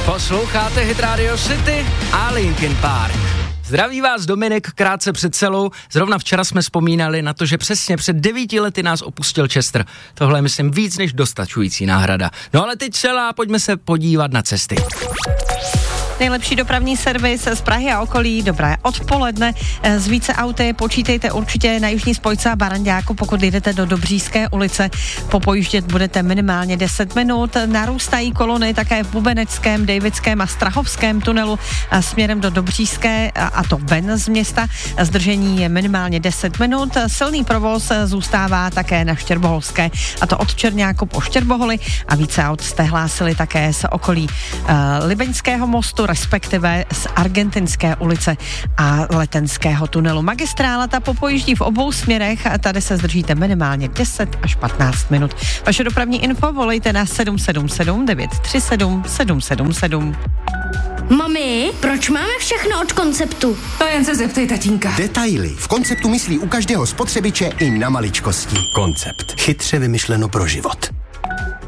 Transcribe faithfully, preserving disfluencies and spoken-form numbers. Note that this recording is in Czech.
Posloucháte Hit Radio City a Linkin Park. Zdraví vás Dominik, krátce před celou. Zrovna včera jsme vzpomínali na to, že přesně před devíti lety nás opustil Chester. Tohle je, myslím, víc než dostačující náhrada. No ale teď celá, pojďme se podívat na cesty. Nejlepší dopravní servis z Prahy a okolí, dobré odpoledne. Z více auty počítejte určitě na jižní spojce a Baranďáku, pokud jdete do Dobříšské ulice. Popojíždět budete minimálně deset minut. Narůstají kolony také v Bubeneckém, Davidském a Strahovském tunelu směrem do Dobříšské, a to ven z města. Zdržení je minimálně deset minut. Silný provoz zůstává také na Štěrboholské, a to od Čerňáku po Štěrboholi, a více aut jste hlásili také z okolí uh, Libeňského mostu, respektive z Argentinské ulice a Letenského tunelu. Magistrála ta popojíždí v obou směrech a tady se zdržíte minimálně deset až patnáct minut. Vaše dopravní info volejte na sedm sedm sedm devět tři sedm sedm sedm sedm. Mami, proč máme všechno od Konceptu? To jen se zeptej tatínka. Detaily. V Konceptu myslí u každého spotřebiče i na maličkosti. Koncept. Chytře vymyšleno pro život.